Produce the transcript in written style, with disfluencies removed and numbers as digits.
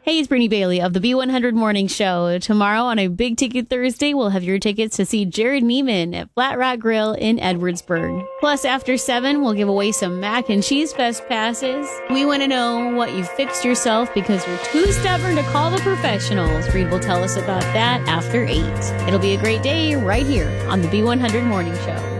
Hey, it's Brittany Bailey of the B100 Morning Show. Tomorrow on a Big Ticket Thursday, we'll have your tickets to see Jared Neiman at Flat Rock Grill in Edwardsburg. Plus, after 7, we'll give away some Mac and Cheese Fest passes. We want to know what you fixed yourself because you're too stubborn to call the professionals. Reed will tell us about that after 8. It'll be a great day right here on the B100 Morning Show.